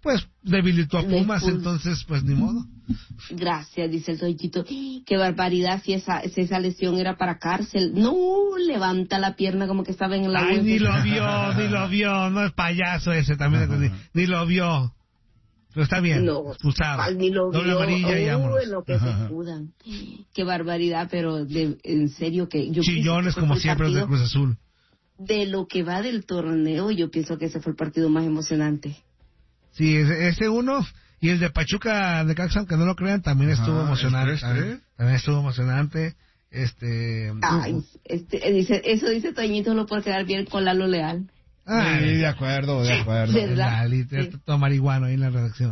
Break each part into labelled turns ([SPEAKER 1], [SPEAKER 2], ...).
[SPEAKER 1] pues debilitó a Pumas, entonces pues ni modo.
[SPEAKER 2] Gracias, dice el Toñito. Qué barbaridad, si esa lesión era para cárcel. No, levanta la pierna como que estaba en la
[SPEAKER 1] Ay, ni lo vio, no es payaso ese también, ni lo vio. Pero está bien, expulsado.
[SPEAKER 2] Ni lo
[SPEAKER 1] doble
[SPEAKER 2] vio.
[SPEAKER 1] amarilla y vámonos.
[SPEAKER 2] Lo que se escudan. Qué barbaridad, pero en serio que yo
[SPEAKER 1] chillones como siempre los de Cruz Azul.
[SPEAKER 2] De lo que va del torneo, yo pienso que ese fue el partido más emocionante.
[SPEAKER 1] Sí, ese uno y el de Pachuca de Caxa, aunque no lo crean, también estuvo emocionante. También estuvo emocionante.
[SPEAKER 2] Dice Toñito, no puede quedar bien con Lalo Leal.
[SPEAKER 3] Sí, de acuerdo.
[SPEAKER 2] ¿Verdad?
[SPEAKER 1] Todo marihuano ahí en la redacción.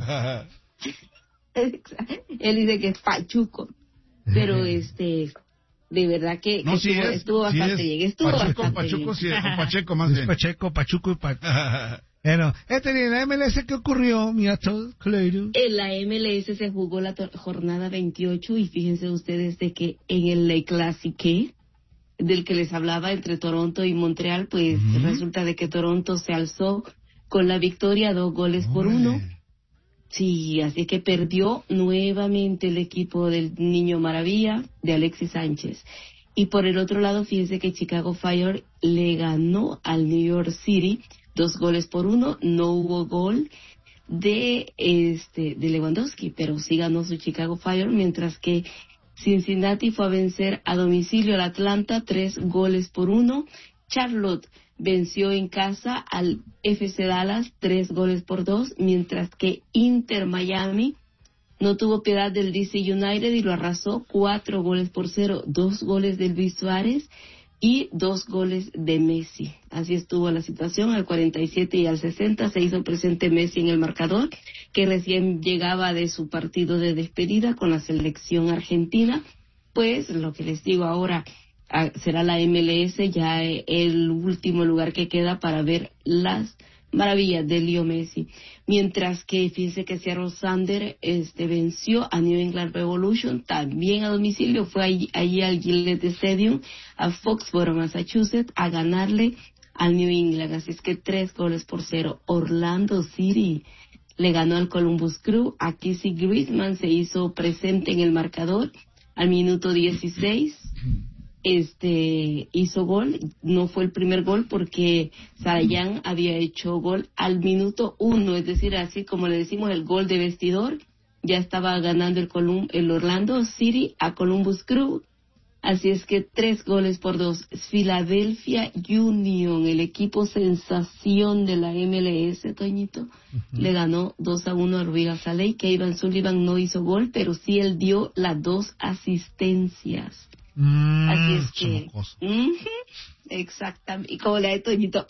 [SPEAKER 2] Él dice que es Pachuco, pero de verdad que estuvo bastante bien. Estuvo
[SPEAKER 3] Pachuco, sí, o Pacheco más bien.
[SPEAKER 1] Pachuco y Bueno, en la MLS, ¿qué ocurrió, mi ato, claro?
[SPEAKER 2] En la MLS se jugó la jornada 28 y fíjense ustedes de que en el Le Classique, del que les hablaba entre Toronto y Montreal, pues resulta de que Toronto se alzó con la victoria 2-1. Sí, así que perdió nuevamente el equipo del Niño Maravilla de Alexis Sánchez. Y por el otro lado, fíjense que Chicago Fire le ganó al New York City 2-1. No hubo gol de Lewandowski, pero sí ganó su Chicago Fire, mientras que Cincinnati fue a vencer a domicilio al Atlanta 3-1. Charlotte venció en casa al FC Dallas 3-2, mientras que Inter Miami no tuvo piedad del DC United y lo arrasó 4-0, 2 goles de Luis Suárez y 2 goles de Messi. Así estuvo la situación. Al 47 y al 60 se hizo presente Messi en el marcador, que recién llegaba de su partido de despedida con la selección argentina. Pues lo que les digo ahora, será la MLS ya el último lugar que queda para ver las maravillas de Leo Messi. Mientras que fíjense que Seattle Sounders venció a New England Revolution también a domicilio. Fue allí al Gillette Stadium, a Foxborough, Massachusetts, a ganarle al New England. Así es que 3-0. Orlando City le ganó al Columbus Crew. Aquí sí Griezmann se hizo presente en el marcador al minuto 16. Hizo gol. No fue el primer gol porque Sarayan había hecho gol al minuto 1, es decir, así como le decimos el gol de vestidor. Ya estaba ganando el Orlando City a Columbus Crew. Así es que 3-2. Philadelphia Union, el equipo sensación de la MLS, Toñito, le ganó 2-1 a Real Salt Lake. Kevin Sullivan no hizo gol, pero sí él dio las 2 asistencias. Así es que exactamente, y como le ha de Toñito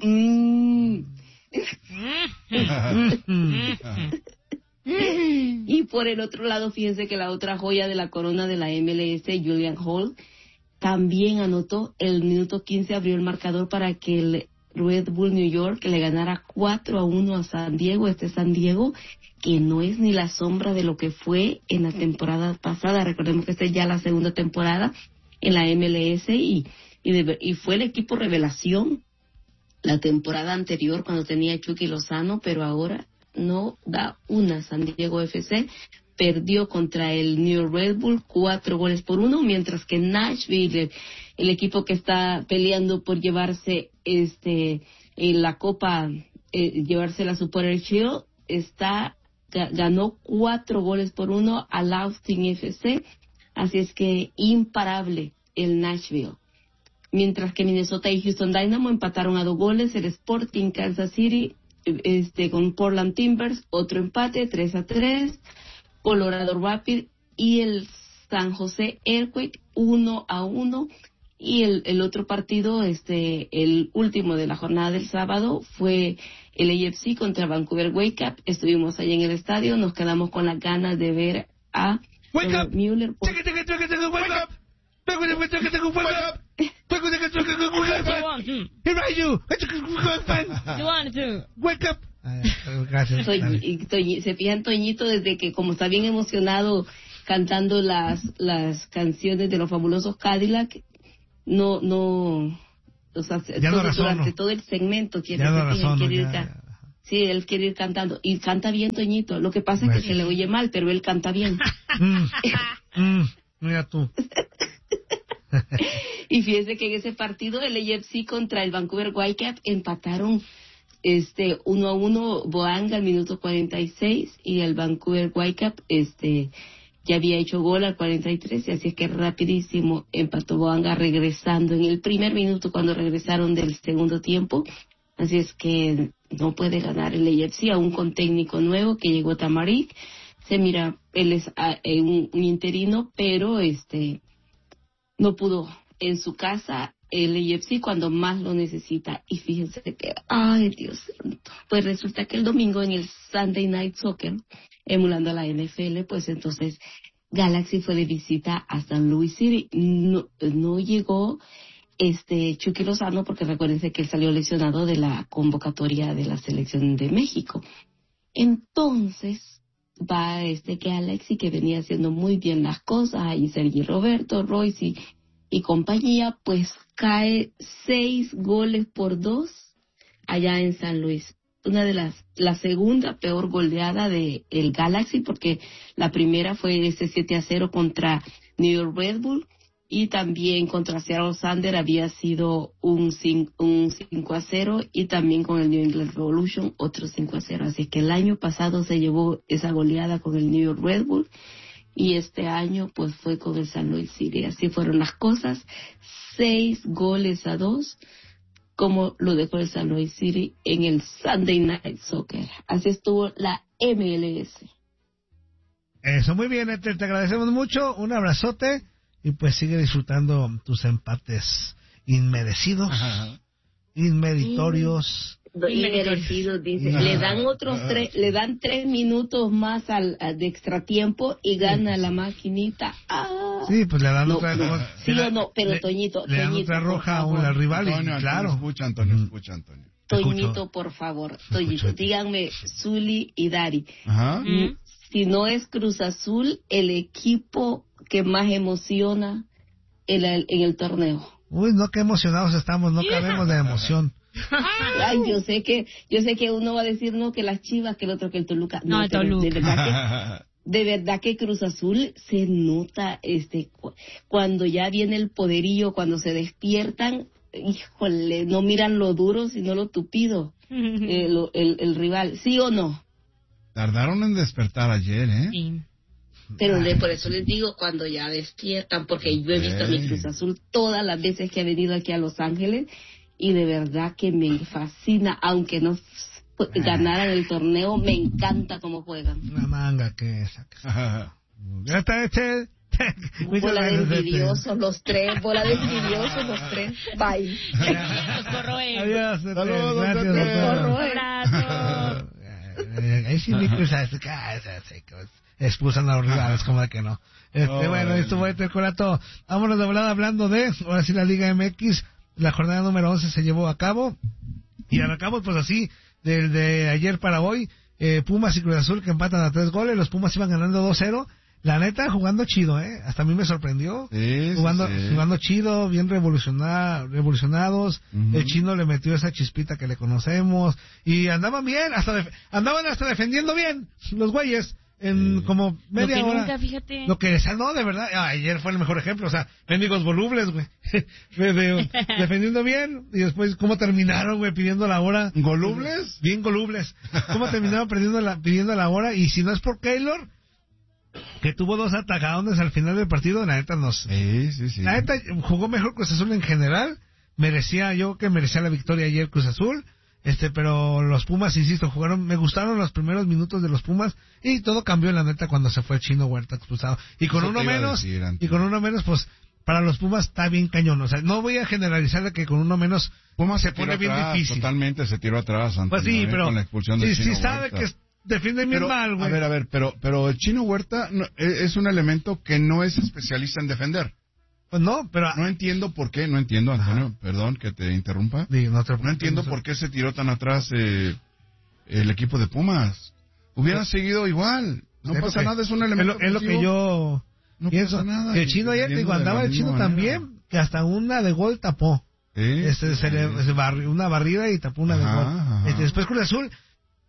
[SPEAKER 2] y por el otro lado, fíjense que la otra joya de la corona de la MLS, Julian Hall, también anotó. El minuto 15 abrió el marcador para que el Red Bull New York le ganara 4-1 a San Diego. San Diego que no es ni la sombra de lo que fue en la temporada pasada. Recordemos que esta es ya la segunda temporada en la MLS y fue el equipo revelación la temporada anterior cuando tenía Chucky Lozano, pero ahora no da una. San Diego FC perdió contra el New Red Bull 4-1, mientras que Nashville, el equipo que está peleando por llevarse la Copa, llevarse la Super Shield, ganó 4-1 al Austin FC. Así es que imparable el Nashville. Mientras que Minnesota y Houston Dynamo empataron a 2 goles. El Sporting Kansas City con Portland Timbers, otro empate, 3-3. Colorado Rapids y el San Jose Earthquake 1-1. Y el otro partido, el último de la jornada del sábado, fue el AFC contra Vancouver Wake Up. Estuvimos allí en el estadio, nos quedamos con las ganas de ver a Müller. Se fijan, Toñito, desde que como está bien emocionado cantando las canciones de los fabulosos Cadillac, durante todo el segmento quiere Sí, él quiere ir cantando. Y canta bien, Toñito. Lo que pasa es que se le oye mal, pero él canta bien.
[SPEAKER 1] Mira tú.
[SPEAKER 2] Y fíjense que en ese partido el AFC contra el Vancouver Whitecaps empataron 1-1 Boanga al minuto 46 y el Vancouver Whitecaps ya había hecho gol al 43, y así es que rapidísimo empató Boanga regresando en el primer minuto cuando regresaron del segundo tiempo. Así es que no puede ganar el AFC, aún con técnico nuevo que llegó Tamarik. Se mira, él es un interino, pero no pudo en su casa el AFC cuando más lo necesita. Y fíjense que, ay Dios santo, pues resulta que el domingo en el Sunday Night Soccer, emulando a la NFL, pues entonces Galaxy fue de visita a San Luis City. No llegó Chucky Lozano, porque recuérdense que él salió lesionado de la convocatoria de la selección de México. Entonces va Galaxy, que venía haciendo muy bien las cosas, y Sergi Roberto, Royce y compañía, pues cae 6-2 allá en San Luis. Una de la segunda peor goleada de el Galaxy, porque la primera fue ese 7-0 contra New York Red Bull, y también contra Seattle Sander había sido un 5-0, y también con el New England Revolution otro 5-0. Así que el año pasado se llevó esa goleada con el New York Red Bull, y este año pues fue con el San Luis City. Así fueron las cosas, 6-2, como lo dejó el San Luis City en el Sunday Night Soccer. Así estuvo la MLS.
[SPEAKER 1] Eso, muy bien, te agradecemos mucho, un abrazote, y pues sigue disfrutando tus empates inmerecidos, inmeritorios.
[SPEAKER 2] Inmerecidos, dice. Le dan otros 3 minutos más de extratiempo y gana la maquinita.
[SPEAKER 1] Sí, pues le dan otra roja.
[SPEAKER 2] Sí o no, pero Toñito.
[SPEAKER 1] Le dan otra roja a una rival,
[SPEAKER 3] Antonio,
[SPEAKER 1] claro.
[SPEAKER 3] Antonio.
[SPEAKER 2] Toñito, por favor. Toñito, díganme, Zuli y Dari.
[SPEAKER 3] Ajá.
[SPEAKER 2] Si no es Cruz Azul, el equipo que más emociona en el torneo.
[SPEAKER 1] Uy, no, qué emocionados estamos, no cabemos de emoción.
[SPEAKER 2] Ay, yo sé que uno va a decir no, que las Chivas, que el otro, que el Toluca. No,
[SPEAKER 4] Toluca.
[SPEAKER 2] De verdad que Cruz Azul se nota cuando ya viene el poderío, cuando se despiertan, híjole, no miran lo duro sino lo tupido, el rival, ¿sí o no?
[SPEAKER 3] Tardaron en despertar ayer, ¿eh?
[SPEAKER 4] Sí.
[SPEAKER 2] Pero por eso les digo, cuando ya despiertan, porque yo he visto a mi Cruz Azul todas las veces que ha venido aquí a Los Ángeles, y de verdad que me fascina, aunque no ganaran el torneo, me encanta cómo juegan.
[SPEAKER 1] Una manga que esa. Ya está,
[SPEAKER 2] bola de envidiosos los tres, bye.
[SPEAKER 4] Los corroe.
[SPEAKER 1] Adiós.
[SPEAKER 3] Saludos,
[SPEAKER 1] Gracias. Ahí sí me expulsan a los rivales, como de que no. Bueno, esto fue Tercolato. Vámonos de volada hablando de, ahora sí, la Liga MX. La jornada número 11 se llevó a cabo, y arrancamos pues así, de ayer para hoy. Pumas y Cruz Azul, que empatan a 3 goles. Los Pumas iban ganando 2-0. La neta, jugando chido, hasta a mí me sorprendió. Jugando chido, bien revolucionados. El Chino le metió esa chispita que le conocemos, y andaban bien, andaban hasta defendiendo bien los güeyes. Como media hora.
[SPEAKER 4] Nunca, fíjate.
[SPEAKER 1] Lo que no, de verdad, ayer fue el mejor ejemplo, mendigos volubles, güey. Defendiendo bien, y después cómo terminaron, güey, pidiendo la hora.
[SPEAKER 3] ¿Golubles?
[SPEAKER 1] Bien golubles. Cómo terminaron pidiendo la hora, y si no es por Keylor, que tuvo 2 atajadones al final del partido, la neta
[SPEAKER 3] Sí.
[SPEAKER 1] La neta jugó mejor Cruz Azul en general. Merecía la victoria ayer Cruz Azul. Pero los Pumas, insisto, me gustaron los primeros minutos de los Pumas, y todo cambió la neta cuando se fue el Chino Huerta expulsado. Y con uno menos, pues, para los Pumas está bien cañón. No voy a generalizar de que con uno menos
[SPEAKER 3] Pumas
[SPEAKER 1] se pone bien difícil.
[SPEAKER 3] Totalmente se tiró atrás, Antonio,
[SPEAKER 1] pues sí, pero
[SPEAKER 3] con la expulsión del Chino
[SPEAKER 1] Huerta. Sabe que defiende bien mal, güey.
[SPEAKER 3] A ver, pero el Chino Huerta es un elemento que no es especialista en defender.
[SPEAKER 1] Pues no, pero...
[SPEAKER 3] No entiendo por qué, Antonio, perdón que te interrumpa. No entiendo por qué se tiró tan atrás el equipo de Pumas. Hubieran seguido igual, no pasa nada, es un elemento
[SPEAKER 1] es lo que yo pienso.
[SPEAKER 3] Pasa nada.
[SPEAKER 1] El Chino ayer, digo, andaba el Chino también, que hasta una de gol tapó. Una barrida y tapó una de gol. Después Cruz Azul,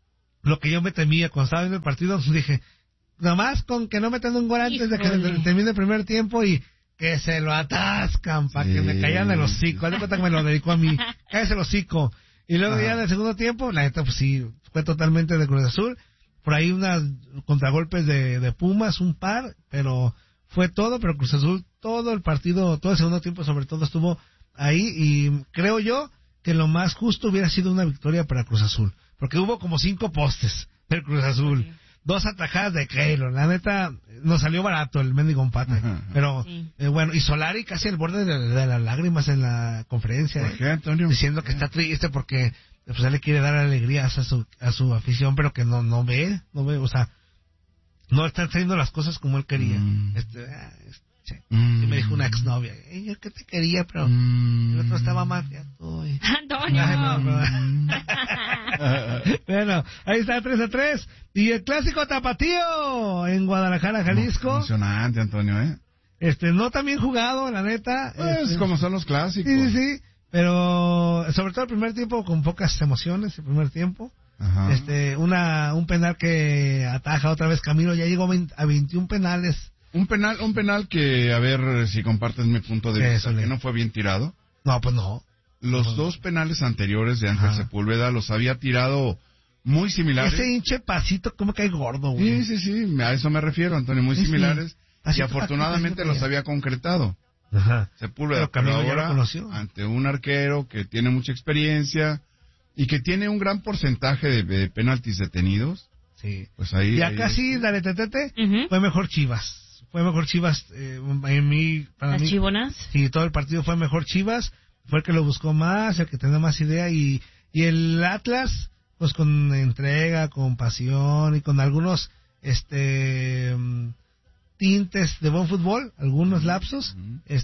[SPEAKER 1] lo que yo me temía cuando estaba viendo el partido, dije, nomás con que no metan un gol antes de que termine el primer tiempo y que se lo atascan para que me caían el hocico. Haz de cuenta que me lo dedicó a mí. Cállese el hocico. Y luego ya en el segundo tiempo, la neta, pues sí, fue totalmente de Cruz Azul. Por ahí unas contragolpes de Pumas, un par, pero fue todo. Pero Cruz Azul, todo el partido, todo el segundo tiempo sobre todo estuvo ahí. Y creo yo que lo más justo hubiera sido una victoria para Cruz Azul. Porque hubo como 5 postes del Cruz Azul. Okay. 2 atajadas de Keylor. La neta, nos salió barato el mendigo empate. Pero, bueno, y Solari casi al borde de las lágrimas en la conferencia.
[SPEAKER 3] ¿Por qué, Antonio?
[SPEAKER 1] Diciendo que está triste porque pues él le quiere dar alegrías a su afición, pero que no ve, o sea, no están saliendo las cosas como él quería. Y me dijo una exnovia, yo que te quería, pero el otro estaba más que estoy.
[SPEAKER 4] Antonio.
[SPEAKER 1] Bueno, ahí está 3-3. Y el clásico tapatío en Guadalajara, Jalisco.
[SPEAKER 3] Emocionante, Antonio,
[SPEAKER 1] no tan bien jugado, la neta.
[SPEAKER 3] Pues como son los clásicos.
[SPEAKER 1] Sí. Pero sobre todo el primer tiempo con pocas emociones, el primer tiempo.
[SPEAKER 3] Ajá.
[SPEAKER 1] Un penal que ataja otra vez Camilo, ya llegó a 21 penales.
[SPEAKER 3] Un penal que, a ver si compartes mi punto de vista, que no fue bien tirado.
[SPEAKER 1] No, pues no.
[SPEAKER 3] Los 2 penales anteriores de Ángel Sepúlveda los había tirado muy similares.
[SPEAKER 1] Ese hinche pasito, como que hay gordo, güey.
[SPEAKER 3] Sí, a eso me refiero, Antonio, muy similares. Y afortunadamente los había concretado.
[SPEAKER 1] Ajá.
[SPEAKER 3] Sepúlveda, pero ahora, ante un arquero que tiene mucha experiencia y que tiene un gran porcentaje de penaltis detenidos.
[SPEAKER 1] Sí.
[SPEAKER 3] Pues ahí.
[SPEAKER 1] Y acá sí, dale, tetete, fue mejor Chivas. Fue mejor Chivas, para mí.
[SPEAKER 4] ¿Chivonas?
[SPEAKER 1] Sí, todo el partido fue mejor Chivas. Fue el que lo buscó más, el que tenía más idea. Y el Atlas, pues con entrega, con pasión y con algunos tintes de buen fútbol, algunos lapsos,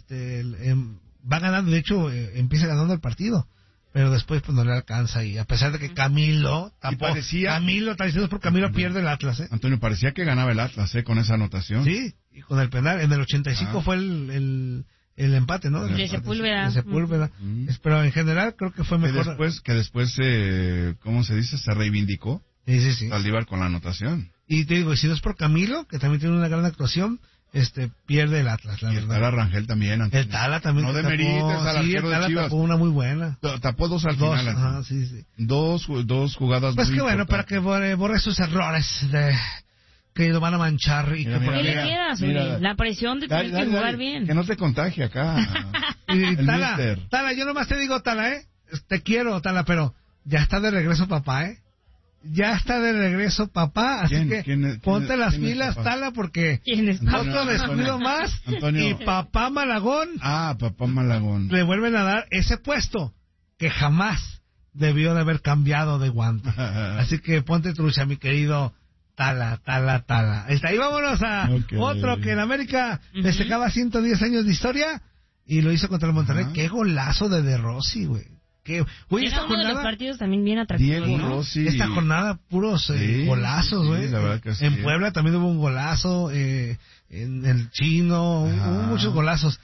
[SPEAKER 1] va ganando. De hecho, empieza ganando el partido. Pero después pues no le alcanza, y a pesar de que Camilo tapó, Camilo pierde el Atlas,
[SPEAKER 3] Antonio, parecía que ganaba el Atlas, con esa anotación.
[SPEAKER 1] Sí, y con el penal, en el 85 fue el empate, ¿no?
[SPEAKER 4] De Sepúlveda.
[SPEAKER 1] Pero en general creo que fue mejor.
[SPEAKER 3] Que después ¿cómo se dice? Se reivindicó.
[SPEAKER 1] Sí.
[SPEAKER 3] Saldívar con la anotación.
[SPEAKER 1] Y te digo, si no es por Camilo, que también tiene una gran actuación, pierde el Atlas, la
[SPEAKER 3] y
[SPEAKER 1] verdad.
[SPEAKER 3] El Tala Rangel también, Antonio.
[SPEAKER 1] El Tala también.
[SPEAKER 3] No demerites al arquero de Chivas.
[SPEAKER 1] Tapó una muy buena.
[SPEAKER 3] Tapó 2 al final.
[SPEAKER 1] Ajá, sí.
[SPEAKER 3] Dos jugadas
[SPEAKER 1] pues
[SPEAKER 3] muy
[SPEAKER 1] que bueno, para que borre sus errores que lo van a manchar. Y
[SPEAKER 4] ¿Qué le quedas, la presión de tener que jugar bien.
[SPEAKER 3] Que no te contagie acá.
[SPEAKER 1] Y Tala, yo nomás te digo, Tala, te quiero, Tala, pero ya está de regreso papá, Ya está de regreso papá, así que ponte las pilas, Tala, porque otro descuido más,
[SPEAKER 3] Antonio.
[SPEAKER 1] Y papá Malagón.
[SPEAKER 3] Papá Malagón.
[SPEAKER 1] Le vuelven a dar ese puesto que jamás debió de haber cambiado de guante. Así que ponte trucha, mi querido Tala. Ahí vámonos a otro que en América festejaba 110 años de historia y lo hizo contra el Monterrey. Qué golazo de Rossi, güey.
[SPEAKER 4] Esta jornada, uno de los partidos también bien atractivos,
[SPEAKER 3] Diego Rossi.
[SPEAKER 1] Esta jornada puros golazos, güey.
[SPEAKER 3] Sí, la verdad que sí.
[SPEAKER 1] En Puebla también hubo un golazo, en el Chino, hubo muchos golazos.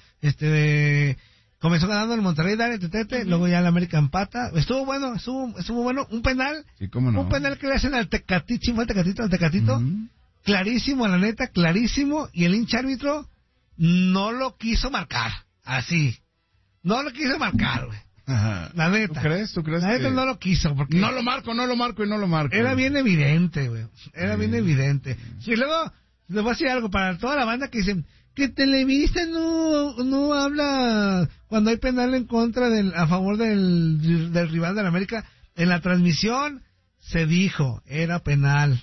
[SPEAKER 1] Comenzó ganando el Monterrey, dale, tetete, luego ya el América empata. Estuvo bueno. Un penal,
[SPEAKER 3] sí, cómo no.
[SPEAKER 1] Un penal que le hacen al Tecatito, al Tecatito. Clarísimo, la neta, clarísimo. Y el hincha árbitro no lo quiso marcar, así. No lo quiso marcar, güey. La neta.
[SPEAKER 3] ¿Tú crees?
[SPEAKER 1] La neta no lo quiso. Porque
[SPEAKER 3] no lo marco.
[SPEAKER 1] Era bien evidente, güey. Bien evidente. Y luego, les voy a decir algo para toda la banda que dicen que Televisa no habla cuando hay penal en contra a favor del rival de la América. En la transmisión se dijo, era penal,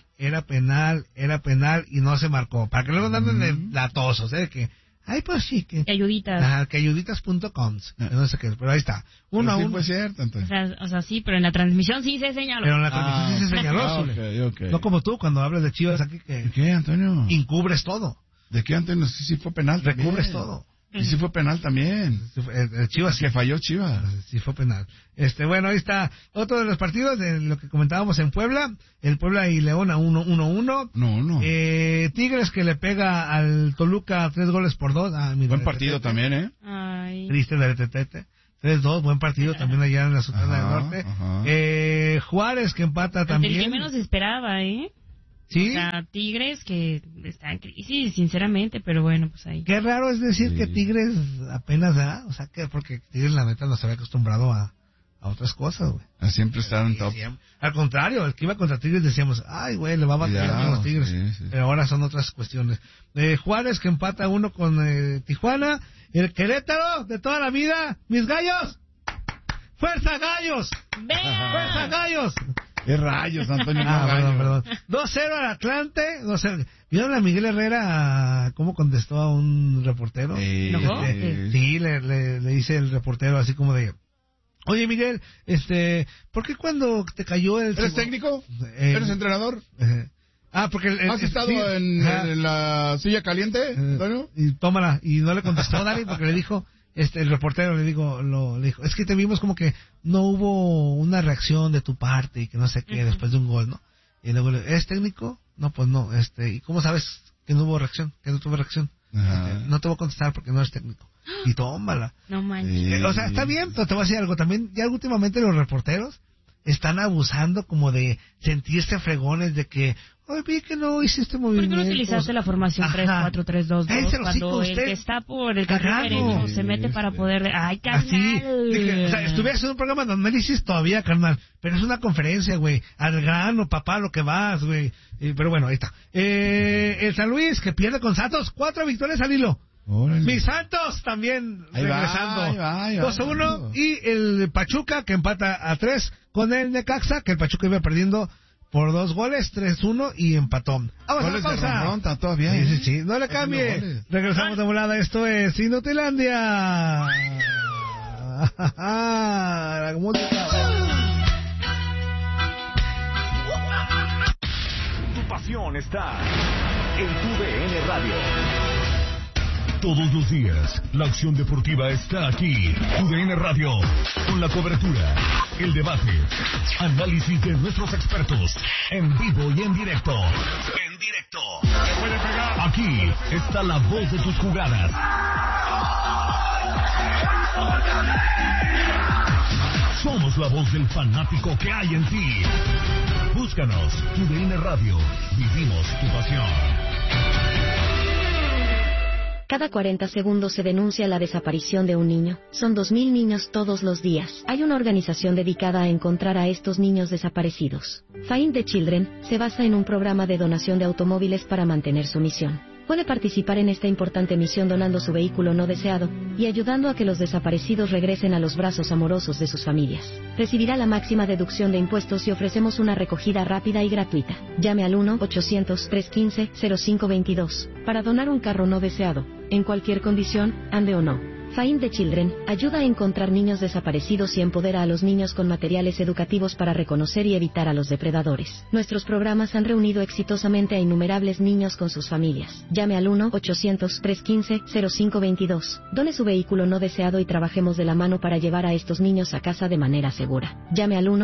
[SPEAKER 1] y no se marcó. Para que luego anden de latosos, que pues sí, que
[SPEAKER 4] ayuditas.
[SPEAKER 1] Que ayuditas.com. No sé qué, pero ahí está. 1-1.
[SPEAKER 3] Fue cierto, entonces.
[SPEAKER 4] O sea, sí, pero en la transmisión sí se señaló.
[SPEAKER 1] Pero en la transmisión sí se señaló,
[SPEAKER 3] okay.
[SPEAKER 1] No como tú cuando hablas de Chivas aquí que...
[SPEAKER 3] ¿Qué, Antonio?
[SPEAKER 1] Encubres todo.
[SPEAKER 3] ¿De qué, Antonio? Sí fue penal también.
[SPEAKER 1] Recubres todo.
[SPEAKER 3] Y sí fue penal también.
[SPEAKER 1] El Chivas.
[SPEAKER 3] Que falló Chivas.
[SPEAKER 1] Sí fue penal. Bueno, ahí está otro de los partidos de lo que comentábamos en Puebla. El Puebla y León a 1-1.
[SPEAKER 3] No.
[SPEAKER 1] Tigres que le pega al Toluca 3-2.
[SPEAKER 3] Buen partido también,
[SPEAKER 1] Ay. Triste de Tetete. 3-2, buen partido también allá en la Sultana del Norte. Juárez que empata también.
[SPEAKER 4] El que menos esperaba, ¿eh?
[SPEAKER 1] ¿Sí?
[SPEAKER 4] O sea, Tigres que está en crisis, sinceramente, pero bueno, pues ahí.
[SPEAKER 1] Qué raro es decir que Tigres apenas da, o sea, que porque Tigres la neta no se había acostumbrado a otras cosas, güey.
[SPEAKER 3] A siempre estar en top.
[SPEAKER 1] Al contrario, el que iba contra Tigres decíamos, ay, güey, le va a bater a los Tigres. Sí. Pero ahora son otras cuestiones. Juárez que empata 1 con Tijuana. El Querétaro de toda la vida, mis gallos. ¡Fuerza, gallos!
[SPEAKER 4] ¡Venga!
[SPEAKER 1] ¡Fuerza, gallos!
[SPEAKER 3] ¡Qué rayos, Antonio!
[SPEAKER 1] Perdón. 2-0 al Atlante. 2-0. ¿Vieron a Miguel Herrera cómo contestó a un reportero? Sí, le dice el reportero así como de... Oye, Miguel, ¿por qué cuando te cayó el...
[SPEAKER 3] ¿Eres técnico? ¿Eres entrenador?
[SPEAKER 1] Porque...
[SPEAKER 3] ¿Has estado en la silla caliente, Antonio?
[SPEAKER 1] Y tómala. Y no le contestó Dani porque le dijo... el reportero le dijo, es que te vimos como que no hubo una reacción de tu parte y que no sé qué después de un gol, ¿no? Y luego ¿eres técnico? No, pues no, ¿y cómo sabes que no hubo reacción? Que no tuvo reacción. No te voy a contestar porque no eres técnico. Y tómala.
[SPEAKER 4] No manches.
[SPEAKER 1] O sea, está bien, pero te voy a decir algo también. Ya últimamente los reporteros están abusando como de sentirse fregones de que, oye, vi que no hiciste movimiento.
[SPEAKER 4] ¿Por qué no utilizaste la formación 3-4-3-2-2 cuando el que está por el carril derecho se mete para poder... ¡Ay, carnal!
[SPEAKER 1] Así. O sea, estuve haciendo un programa de análisis todavía, carnal. Pero es una conferencia, güey. Al grano, papá, lo que vas, güey. Pero bueno, ahí está. El San Luis, que pierde con Santos. 4 victorias al hilo.
[SPEAKER 3] Órale.
[SPEAKER 1] Mis Santos también ahí regresando.
[SPEAKER 3] Va,
[SPEAKER 1] 2-1. Y el Pachuca que empata a 3 con el Necaxa, que el Pachuca iba perdiendo por 2 goles, 3-1 y empató. Vamos a la pausa.
[SPEAKER 3] Todavía.
[SPEAKER 1] Sí. No le cambie. Regresamos de volada. Esto es Inutilandia. La música.
[SPEAKER 5] Tu pasión está en tu DN Radio.
[SPEAKER 6] Todos los días, la acción deportiva está aquí. TUDN Radio, con la cobertura, el debate, análisis de nuestros expertos, en vivo y en directo. Aquí está la voz de tus jugadas. Somos la voz del fanático que hay en ti. Búscanos, TUDN Radio, vivimos tu pasión.
[SPEAKER 7] Cada 40 segundos se denuncia la desaparición de un niño. Son 2.000 niños todos los días. Hay una organización dedicada a encontrar a estos niños desaparecidos. Find the Children se basa en un programa de donación de automóviles para mantener su misión. Puede participar en esta importante misión donando su vehículo no deseado y ayudando a que los desaparecidos regresen a los brazos amorosos de sus familias. Recibirá la máxima deducción de impuestos y ofrecemos una recogida rápida y gratuita. Llame al 1-800-315-0522 para donar un carro no deseado, en cualquier condición, ande o no. Find the Children ayuda a encontrar niños desaparecidos y empodera a los niños con materiales educativos para reconocer y evitar a los depredadores. Nuestros programas han reunido exitosamente a innumerables niños con sus familias. Llame al 1-800-315-0522. Done su vehículo no deseado y trabajemos de la mano para llevar a estos niños a casa de manera segura. Llame al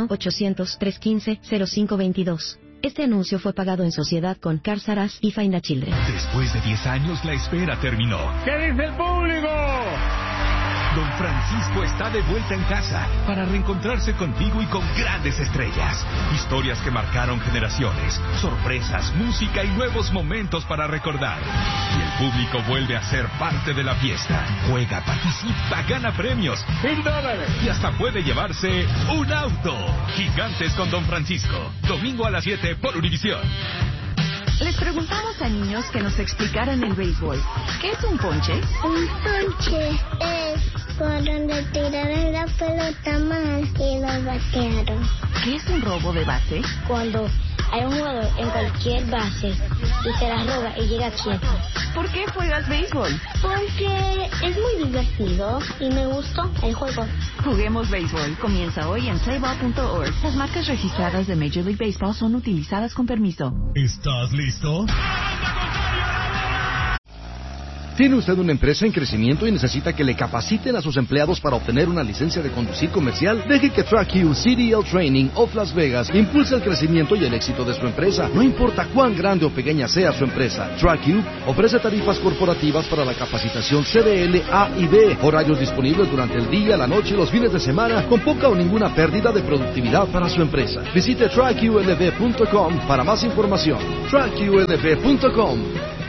[SPEAKER 7] 1-800-315-0522. Este anuncio fue pagado en sociedad con Cars R Us y Find the Children.
[SPEAKER 5] Después de 10 años, la espera terminó.
[SPEAKER 1] ¿Qué dice el público?
[SPEAKER 5] Don Francisco está de vuelta en casa para reencontrarse contigo y con grandes estrellas. Historias que marcaron generaciones, sorpresas, música y nuevos momentos para recordar. Y el público vuelve a ser parte de la fiesta. Juega, participa, gana premios, $1,000 y hasta puede llevarse un auto. Gigantes con Don Francisco. Domingo a las 7 por Univisión.
[SPEAKER 8] Les preguntamos a niños que nos explicaran el béisbol. ¿Qué es un ponche?
[SPEAKER 9] Un ponche es por donde tiraron la pelota mal y lo batearon.
[SPEAKER 8] ¿Qué es un robo de base?
[SPEAKER 9] Cuando hay un jugador en cualquier base y se la roba y llega quieto.
[SPEAKER 8] ¿Por qué juegas béisbol?
[SPEAKER 9] Porque es muy divertido y me gustó el juego.
[SPEAKER 8] Juguemos béisbol. Comienza hoy en sayball.org. Las marcas registradas de Major League Baseball son utilizadas con permiso.
[SPEAKER 6] ¿Estás listo?
[SPEAKER 10] ¿Tiene usted una empresa en crecimiento y necesita que le capaciten a sus empleados para obtener una licencia de conducir comercial? Deje que TrackU CDL Training of Las Vegas impulse el crecimiento y el éxito de su empresa. No importa cuán grande o pequeña sea su empresa, TrackU ofrece tarifas corporativas para la capacitación CDL A y B, horarios disponibles durante el día, la noche y los fines de semana, con poca o ninguna pérdida de productividad para su empresa. Visite TrackULV.com para más información. TrackULV.com.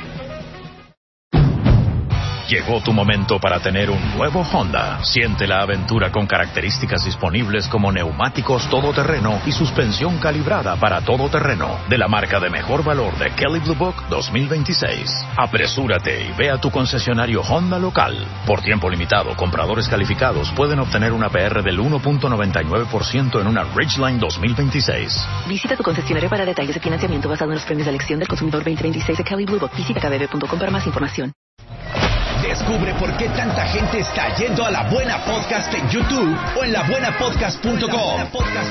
[SPEAKER 11] Llegó tu momento para tener un nuevo Honda. Siente la aventura con características disponibles como neumáticos todoterreno y suspensión calibrada para todoterreno de la marca de mejor valor de Kelley Blue Book 2026. Apresúrate y ve a tu concesionario Honda local. Por tiempo limitado, compradores calificados pueden obtener una PR del 1.99% en una Ridgeline 2026.
[SPEAKER 8] Visita tu concesionario para detalles de financiamiento basado en los premios de elección del consumidor 2026 de Kelley Blue Book. Visita kbb.com para más información.
[SPEAKER 12] Descubre por qué tanta gente está yendo a La Buena Podcast en YouTube o en labuenapodcast.com.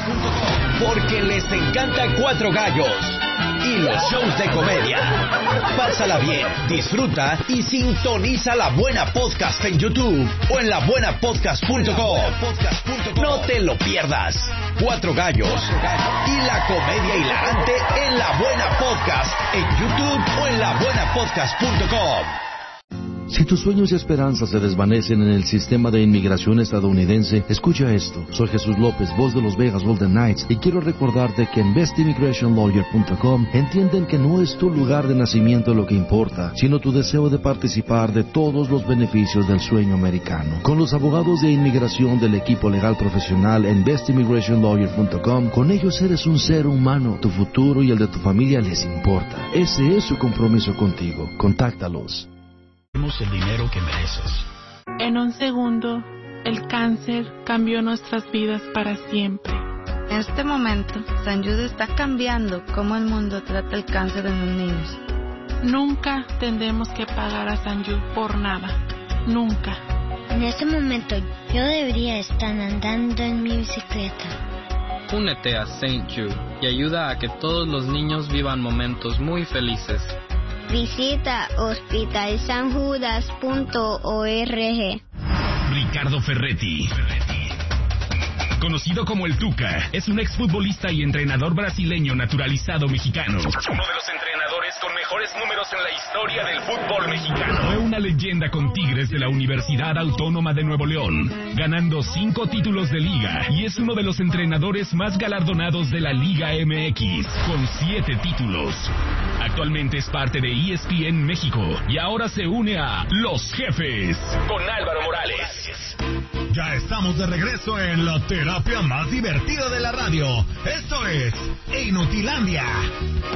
[SPEAKER 12] Porque les encanta Cuatro Gallos y los shows de comedia. Pásala bien, disfruta y sintoniza La Buena Podcast en YouTube o en labuenapodcast.com. No te lo pierdas. Cuatro Gallos y la comedia hilarante en La Buena Podcast en YouTube o en labuenapodcast.com.
[SPEAKER 10] Si tus sueños y esperanzas se desvanecen en el sistema de inmigración estadounidense, escucha esto. Soy Jesús López, voz de los Vegas Golden Knights, y quiero recordarte que en bestimmigrationlawyer.com entienden que no es tu lugar de nacimiento lo que importa, sino tu deseo de participar de todos los beneficios del sueño americano. Con los abogados de inmigración del equipo legal profesional en bestimmigrationlawyer.com, con ellos eres un ser humano. Tu futuro y el de tu familia les importa. Ese es su compromiso contigo. Contáctalos.
[SPEAKER 13] El dinero que mereces.
[SPEAKER 14] En un segundo, el cáncer cambió nuestras vidas para siempre.
[SPEAKER 15] En este momento, St. Jude está cambiando cómo el mundo trata el cáncer en los niños.
[SPEAKER 14] Nunca tendremos que pagar a St. Jude por nada. Nunca.
[SPEAKER 9] En este momento, yo debería estar andando en mi bicicleta.
[SPEAKER 16] Únete a St. Jude y ayuda a que todos los niños vivan momentos muy felices.
[SPEAKER 9] Visita hospitalsanjudas.org.
[SPEAKER 5] Ricardo Ferretti, conocido como el Tuca, es un exfutbolista y entrenador brasileño naturalizado mexicano. Uno de los entrenadores con mejores números en la historia del fútbol mexicano. Fue una leyenda con Tigres de la Universidad Autónoma de Nuevo León, ganando 5 títulos de liga, y es uno de los entrenadores más galardonados de la Liga MX, con 7 títulos. Actualmente es parte de ESPN México y ahora se une a Los Jefes con Álvaro Morales.
[SPEAKER 6] Ya estamos de regreso en la terapia más divertida de la radio. Esto es Inutilandia.